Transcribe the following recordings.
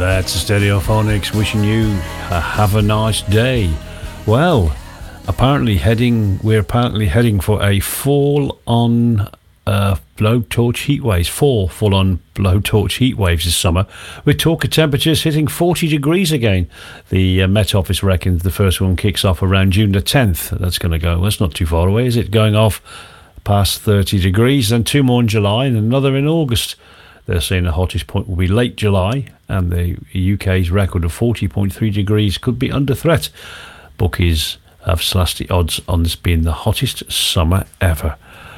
That's Stereophonics wishing you have a nice day. Well, we're apparently heading for a fall-on blowtorch heat waves. 4 full-on blowtorch heat waves this summer, with talk of temperatures hitting 40 degrees again. The Met Office reckons the first one kicks off around June the 10th. That's going to go. That's not too far away, is it? Going off past 30 degrees, and 2 more in July and another in August. They're saying the hottest point will be late July, and the UK's record of 40.3 degrees could be under threat. Bookies have slashed the odds on this being the hottest summer ever.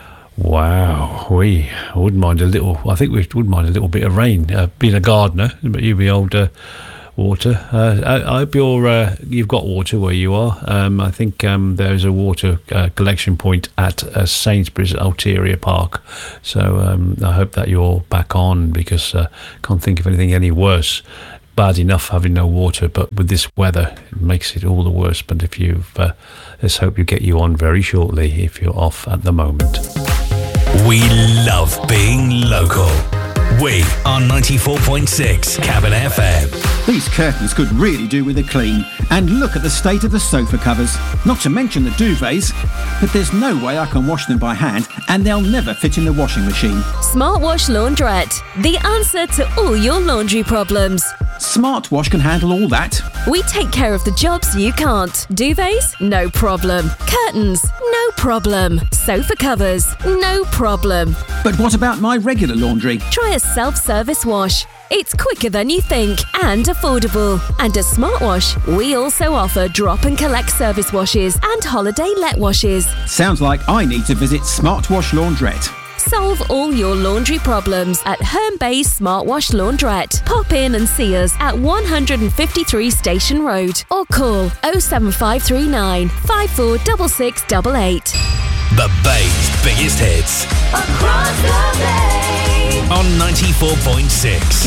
Wow, we wouldn't mind a little. I think we wouldn't mind a little bit of rain. Being a gardener, but you be older. Water. I hope you've got water where you are. I think there's a water collection point at Sainsbury's Alteria Park. So I hope that you're back on, because I can't think of anything any worse. Bad enough having no water, but with this weather, it makes it all the worse. But if you've, let's hope you get you on very shortly if you're off at the moment. We love being local. We are 94.6 Cabin FM. These curtains could really do with a clean. And look at the state of the sofa covers. Not to mention the duvets. But there's no way I can wash them by hand, and they'll never fit in the washing machine. Smart Wash Laundrette, the answer to all your laundry problems. Smart Wash can handle all that. We take care of the jobs you can't. Duvets? No problem. Curtains? No problem. Sofa covers? No problem. But what about my regular laundry? Try a self-service wash. It's quicker than you think and affordable. And at Smart Wash, we also offer drop and collect service washes and holiday let washes. Sounds like I need to visit Smart Wash Laundrette. Solve all your laundry problems at Herne Bay's Smart Wash Laundrette. Pop in and see us at 153 Station Road, or call 07539 546688. The Bay's biggest hits. Across the Bay. On 94.6